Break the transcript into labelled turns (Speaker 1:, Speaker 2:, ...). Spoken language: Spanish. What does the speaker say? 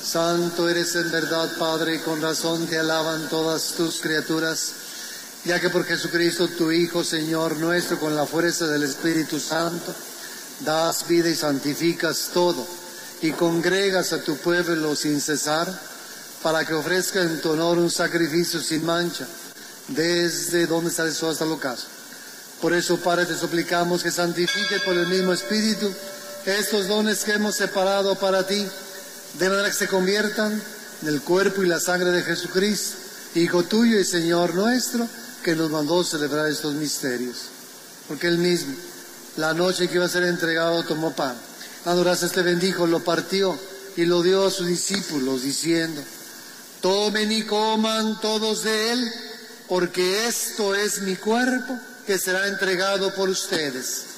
Speaker 1: Santo eres en verdad, Padre, y con razón te alaban todas tus criaturas, ya que por Jesucristo, tu Hijo, Señor nuestro, con la fuerza del Espíritu Santo, das vida y santificas todo, y congregas a tu pueblo sin cesar, para que ofrezca en tu honor un sacrificio sin mancha, desde donde sales hasta el ocaso. Por eso, Padre, te suplicamos que santifique por el mismo Espíritu estos dones que hemos separado para ti, de manera que se conviertan en el cuerpo y la sangre de Jesucristo, Hijo tuyo y Señor nuestro, que nos mandó celebrar estos misterios. Porque Él mismo, la noche que iba a ser entregado, tomó pan. Dando gracias, te bendijo, lo partió y lo dio a sus discípulos, diciendo: tomen y coman todos de él, porque esto es mi cuerpo, que será entregado por ustedes.